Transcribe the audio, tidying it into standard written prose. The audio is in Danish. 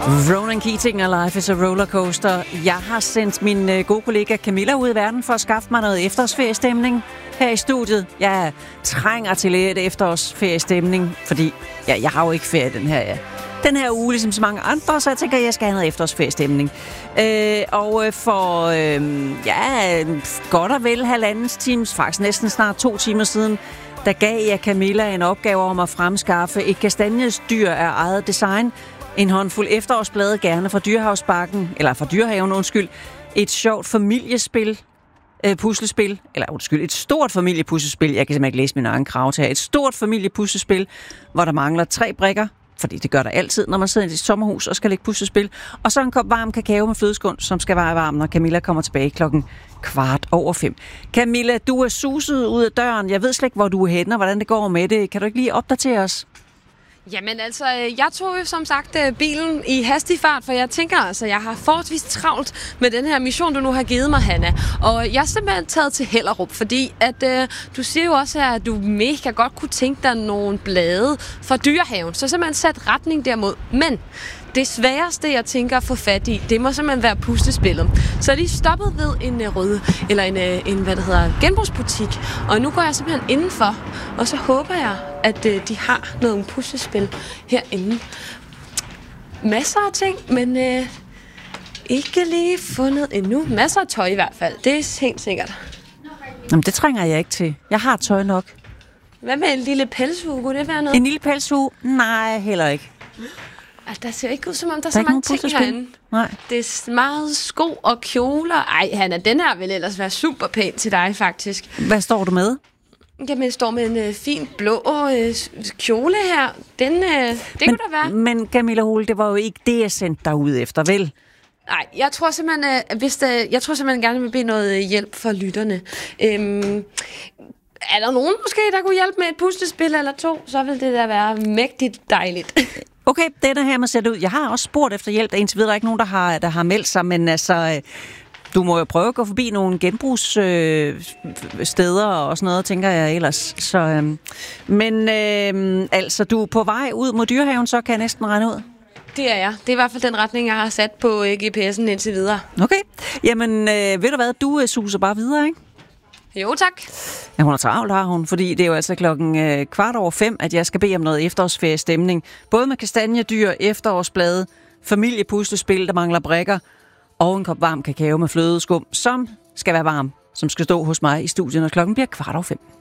Ronan Keating og Life is a Rollercoaster. Jeg har sendt min gode kollega Camilla ud i verden for at skaffe mig noget efterårsferiestemning her i studiet. Jeg trænger til lidt efterårsferiestemning, fordi jeg har jo ikke ferie den her uge, ligesom så mange andre, så jeg tænker, at jeg skal have noget efterårsferiestemning. Og for godt og vel 1,5 times, faktisk næsten snart 2 timer siden, der gav jeg Camilla en opgave om at fremskaffe et kastanjesdyr af eget design. En håndfuld efterårsblade, gerne fra Dyrehavsbakken, eller fra Dyrehaven, undskyld. Et sjovt familiespil, puslespil, et stort familiepuslespil. Jeg kan simpelthen ikke læse min egen krav til her. Et stort familiepuslespil, hvor der mangler 3 brikker, fordi det gør der altid, når man sidder i et sommerhus og skal lægge puslespil. Og så en kop varm kakao med flødeskum, som skal være varm, når Camilla kommer tilbage 5:15. Camilla, du er suset ud af døren. Jeg ved slet ikke, hvor du er henne, og hvordan det går med det. Kan du ikke lige opdatere os? Jamen altså, jeg tog jo som sagt bilen i hastig fart, for jeg tænker altså, jeg har forholdsvis travlt med den her mission, du nu har givet mig, Hanna. Og jeg er simpelthen taget til Hellerup, fordi at du siger jo også her, at du mega godt kunne tænke dig nogle blade fra Dyrehaven. Så simpelthen sat retning dermod. Men det sværeste, jeg tænker at få fat i, det må simpelthen være puslespillet. Så de stoppet ved en genbrugsbutik. Og nu går jeg simpelthen indenfor, og så håber jeg, at de har noget puslespil herinde. Masser af ting, men ikke lige fundet endnu. Masser af tøj i hvert fald, det er helt sikkert. Jamen, det trænger jeg ikke til. Jeg har tøj nok. Hvad med en lille pelshue? Kunne det være noget? En lille pelshue? Nej, heller ikke. Altså, der ser ikke ud, som om der er så mange ting herinde. Nej. Det er meget sko og kjoler. Ej, Hanna, den her vil ellers være super pæn til dig, faktisk. Hvad står du med? Jamen, jeg står med en fin blå kjole her. Det kunne da være. Men Camilla Hole, det var jo ikke det, jeg sendte dig ud efter, vel? Nej, jeg tror simpelthen gerne vil bede noget hjælp for lytterne. Er der nogen måske, der kunne hjælpe med et puslespil eller 2, så vil det da være mægtigt dejligt. Okay, det er der her, man ser det ud. Jeg har også spurgt efter hjælp. Indtil videre, der er ikke nogen, der har meldt sig, men altså, du må jo prøve at gå forbi nogle genbrugssteder og sådan noget, tænker jeg ellers. Så, altså, du er på vej ud mod Dyrehaven, så kan jeg næsten regne ud. Det er jeg. Det er i hvert fald den retning, jeg har sat på GPS'en indtil videre. Okay. Jamen, ved du hvad? Du suser bare videre, ikke? Jo, tak. Ja, hun er travlt, har hun, fordi det er jo altså 5:15, at jeg skal bede om noget efterårsferiestemning. Både med kastanjedyr, efterårsblade, familiepuslespil, der mangler brikker, og en kop varm kakao med flødeskum, som skal være varm, som skal stå hos mig i studiet, når klokken bliver 4:15.